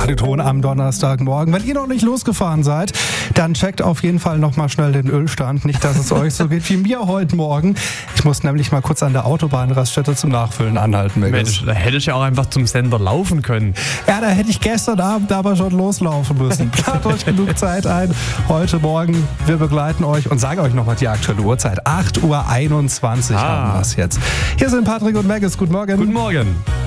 Radioton am Donnerstagmorgen. Wenn ihr noch nicht losgefahren seid, dann checkt auf jeden Fall nochmal schnell den Ölstand. Nicht, dass es euch so geht wie mir heute Morgen. Ich muss nämlich mal kurz an der Autobahnraststätte zum Nachfüllen anhalten. Mensch, da hätte ich ja auch einfach zum Sender laufen können. Ja, da hätte ich gestern Abend aber schon loslaufen müssen. Plant euch genug Zeit ein. Heute Morgen, wir begleiten euch und sagen euch nochmal die aktuelle Uhrzeit. 8:21 Uhr haben wir es jetzt. Hier sind Patrick und Maggis. Guten Morgen. Guten Morgen.